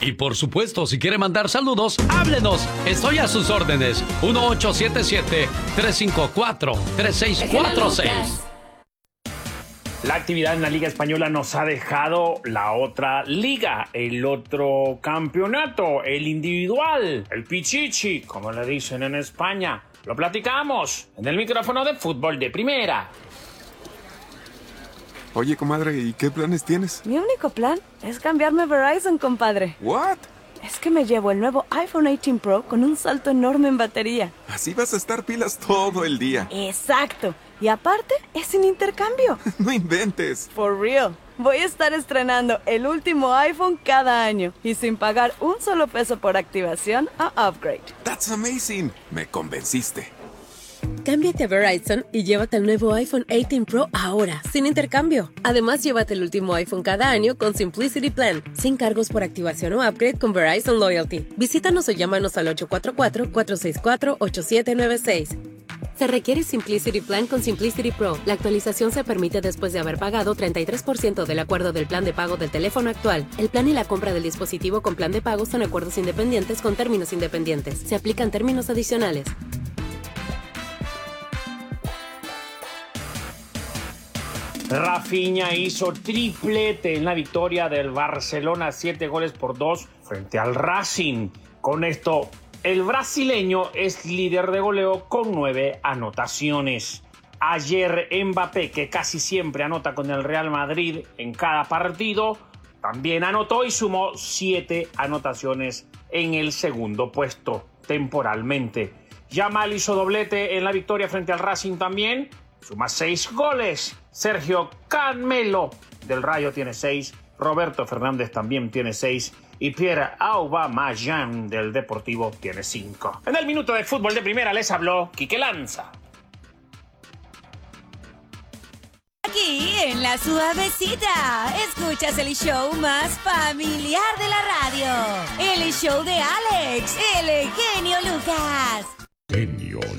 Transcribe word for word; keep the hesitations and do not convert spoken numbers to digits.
Y por supuesto, si quiere mandar saludos, háblenos. Estoy a sus órdenes. uno ocho siete siete, tres cinco cuatro, tres seis cuatro seis. La actividad en la Liga Española nos ha dejado la otra liga, el otro campeonato, el individual, el pichichi, como le dicen en España. Lo platicamos en el micrófono de Fútbol de Primera. Oye, comadre, ¿y qué planes tienes? Mi único plan es cambiarme a Verizon, compadre. ¿What? Es que me llevo el nuevo iPhone dieciocho Pro con un salto enorme en batería. Así vas a estar pilas todo el día. Exacto. Y aparte, es sin intercambio. No inventes. For real. Voy a estar estrenando el último iPhone cada año y sin pagar un solo peso por activación o upgrade. That's amazing. Me convenciste. Cámbiate a Verizon y llévate el nuevo iPhone dieciocho Pro ahora, sin intercambio. Además, llévate el último iPhone cada año con Simplicity Plan, sin cargos por activación o upgrade con Verizon Loyalty. Visítanos o llámanos al ocho cuatro cuatro, cuatro seis cuatro, ocho siete nueve seis. Se requiere Simplicity Plan con Simplicity Pro. La actualización se permite después de haber pagado treinta y tres por ciento del acuerdo del plan de pago del teléfono actual. El plan y la compra del dispositivo con plan de pago son acuerdos independientes con términos independientes. Se aplican términos adicionales. Rafinha hizo triplete en la victoria del Barcelona, siete goles por dos frente al Racing. Con esto, el brasileño es líder de goleo con nueve anotaciones. Ayer Mbappé, que casi siempre anota con el Real Madrid en cada partido, también anotó y sumó siete anotaciones en el segundo puesto temporalmente. Yamal hizo doblete en la victoria frente al Racing también, suma seis goles. Sergio Canmelo del Rayo tiene seis, Roberto Fernández también tiene seis y Pierre Aubameyang del Deportivo tiene cinco. En el minuto de Fútbol de Primera les habló Quique Lanza. Aquí en La Suavecita, escuchas el show más familiar de la radio, el show de Alex, el genio Lucas.